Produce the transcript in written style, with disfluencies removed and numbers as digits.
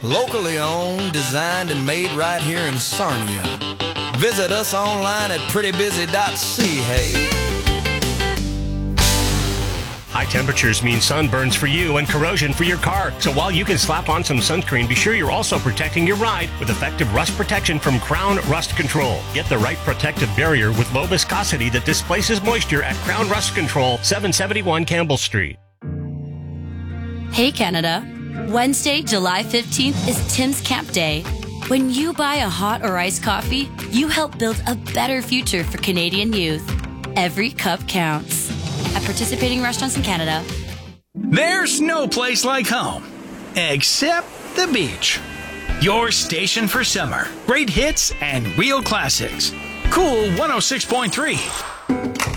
Locally owned, designed, and made right here in Sarnia. Visit us online at prettybusy.ca. High temperatures mean sunburns for you and corrosion for your car. So while you can slap on some sunscreen, be sure you're also protecting your ride with effective rust protection from Crown Rust Control. Get the right protective barrier with low viscosity that displaces moisture at Crown Rust Control, 771 Campbell Street. Hey Canada, Wednesday, July 15th is Tim's Camp Day. When you buy a hot or iced coffee, you help build a better future for Canadian youth. Every cup counts. At participating restaurants in Canada. There's no place like home, except the beach. Your station for summer. Great hits and real classics. Cool 106.3.